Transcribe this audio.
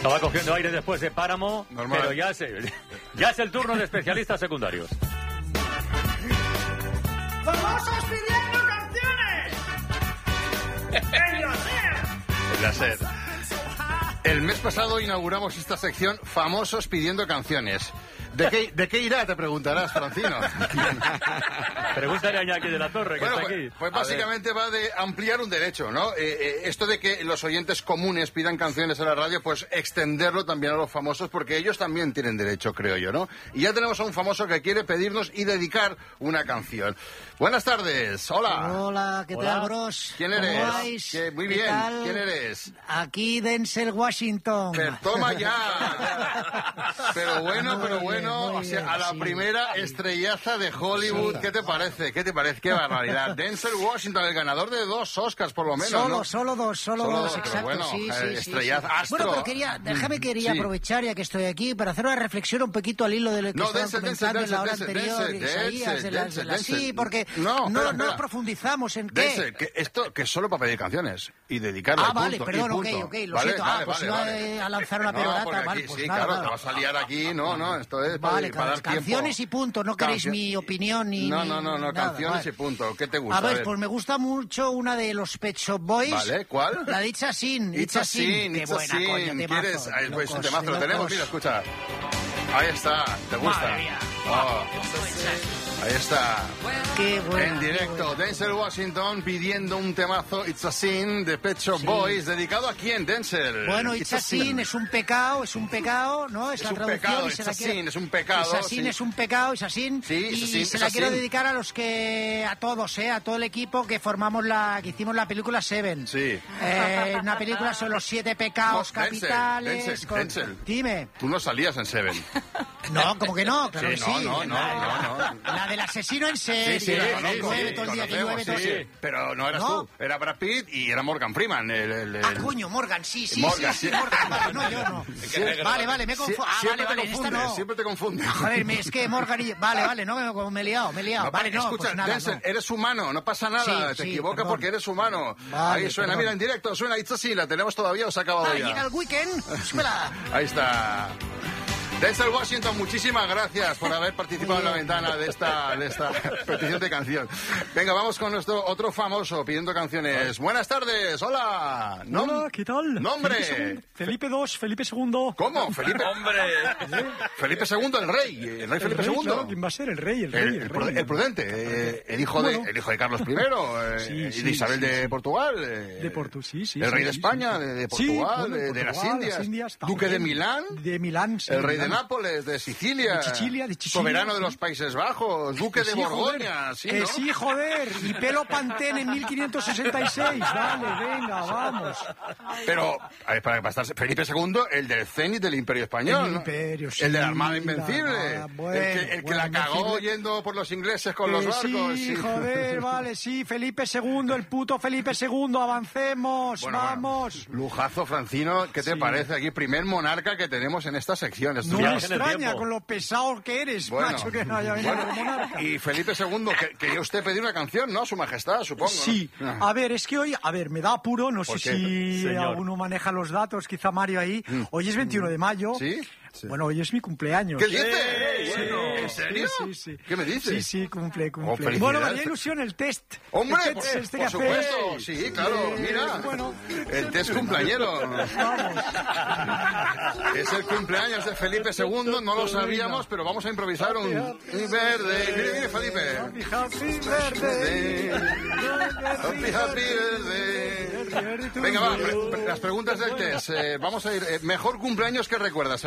Estaba cogiendo aire después de Páramo, Normal. pero ya es el turno de especialistas secundarios. ¡Famosos pidiendo canciones! En la SER. El mes pasado inauguramos esta sección Famosos pidiendo canciones. ¿De qué irá? Te preguntarás, Francino. Pregúntale a Iñaki de la Torre, que Bueno, está aquí. pues básicamente va de ampliar un derecho, ¿no? Esto de que los oyentes comunes pidan canciones a la radio, pues extenderlo también a los famosos, porque ellos también tienen derecho, creo yo, ¿no? Y ya tenemos a un famoso que quiere pedirnos y dedicar una canción. Buenas tardes, hola. Hola, ¿qué Hola. tal, bros? ¿Quién ¿Cómo eres? vais? Muy ¿Qué bien, tal? ¿quién eres? Aquí Denzel Washington. Pero toma ya. Pero bueno, Muy bien, o sea, bien, a la sí. primera estrellaza de Hollywood, Sí. ¿qué te parece? ¿Qué te parece? Qué barbaridad. Denzel Washington, el ganador de 2 Oscars por lo menos, ¿no? Solo dos, pero exacto, bueno, sí. estrellaza, astro. Bueno, pero quería Sí. aprovechar, ya que estoy aquí, para hacer una reflexión un poquito al hilo de lo que estaban comentando en la hora anterior, Isaías, de la sí, porque No, espera. profundizamos en Denzel, qué. que es solo para pedir canciones y dedicarle Ah, y vale, punto, perdón, y punto. ok, lo Vale, siento. vale, Pues vale, iba vale. a lanzar una No, perorata, porque vale, aquí, pues sí, nada, claro, nada. te vas a liar aquí, no, esto es para, Vale, para dar tiempo. canciones y punto, no queréis mi opinión ni... No, nada, canciones vale. y punto. ¿Qué te gusta? A ver, pues me gusta mucho una de los Pet Shop Boys. Vale, ¿cuál? La de It's a Sin. It's a Sin, Qué It's a buena, coño, Sin. temazo, ¿Quieres? de Pues un locos, temazo, de lo tenemos, locos. mira, escucha. Ahí está, ¿te gusta? Madre mía. Oh, ahí está. Qué buena. En directo, Denzel Washington pidiendo un temazo, It's a Sin, de Pet Shop Boys. ¿Dedicado a quién, Denzel? Bueno, It's a Sin es un pecado, ¿no? Es la un traducción. pecado, y se It's la a quiero- Sin, es un pecado, It's a Sin sí. es un pecado, It's a Sin. Sí, It's a Y Sin, se It's la a quiero Sin. dedicar a todos, a todo el equipo que que hicimos la película Seven. Sí. Una película sobre los 7 pecados No, Denzel, capitales. Denzel. Dime. Tú no salías en Seven. No, como que no, claro Sí, que sí. no. La del asesino en serie. Sí, la que llueve todo el día, que conocemos, llueve todo el día. sí. Pero no eras ¿No? tú, era Brad Pitt y era Morgan Freeman. Ah, coño, Morgan, sí, Morgan, sí, sí. Morgan, vale, no, yo no. Vale, me confundo. Ah, Siempre vale, te en esta confundes, no. siempre te confundes. Joder, es que Morgan y... Vale, no, me he liado. Vale, no, escucha, pues nada, Denzel, no. eres humano, no pasa nada, Sí, te sí, equivocas perdón. porque eres humano. Vale, Ahí suena, perdón. mira, en directo, suena It's a Sin, la tenemos todavía o se ha acabado Ah, ya. llega el weekend, súbela. Ahí está. Denzel Washington, muchísimas gracias por haber participado en la ventana de esta petición de canción. Venga, vamos con nuestro otro famoso pidiendo canciones. Buenas tardes, hola. Hola, ¿qué tal? Nombre. Felipe II, Felipe II. ¿Cómo? Felipe. ¡Hombre! Felipe II, el rey Felipe rey, II. claro, ¿quién va a ser? El rey. El prudente, el hijo de Carlos I, Sí, y sí, de Isabel sí, de sí. Portugal. De Porto, sí. El rey de España, sí. de Sí, Portugal, bueno, de las Portugal, Indias, también. duque de Milán, De Milán, sí. el rey de Milán. Nápoles, de Sicilia, De Sicilia, soberano de sí. los Países Bajos, duque de Sí, Borgoña, joder. sí, ¿no? Sí, joder. Y pelo Pantene en 1566. Vale, venga, vamos. Pero, a ver, para estar Felipe II, el del cenit del Imperio Español, El ¿no? Imperio, sí, el de la Armada la Invencible, Armada, bueno, el que la bueno, cagó Invencible. yendo por los ingleses con los barcos. Sí, joder, vale, sí. Felipe II, el puto Felipe II. Avancemos, Bueno, vamos. bueno, lujazo, Francino, ¿qué te Sí. parece aquí? Primer monarca que tenemos en esta sección. Esto No ya- me Viaje en el extraña tiempo. con lo pesado que eres, macho, que no haya venido bueno, como monarca. y Felipe II, que quería usted pedir una canción, ¿no? A su majestad, supongo, ¿no? Sí, Ah. a ver, es que hoy, me da apuro, no sé ¿Por qué? si Señor. alguno maneja los datos, quizá Mario ahí. Hoy es 21 de mayo. ¿Sí? Bueno, hoy es mi cumpleaños. ¿Qué dices? Sí, Bueno, ¿en sí, serio? Sí. ¿Qué me dices? Sí, cumple. Oh, felicidades. Bueno, me haría ilusión el test. ¡Hombre, El test por que supuesto! hacéis. Sí, claro, mira. Bueno, El test cumpleañero. vamos. Es el cumpleaños de Felipe II, no lo sabíamos, pero vamos a improvisar un verde. Mire, Felipe. Happy birthday. Happy birthday. Venga, va, las preguntas del test. Vamos a ir. Mejor cumpleaños que recuerdas.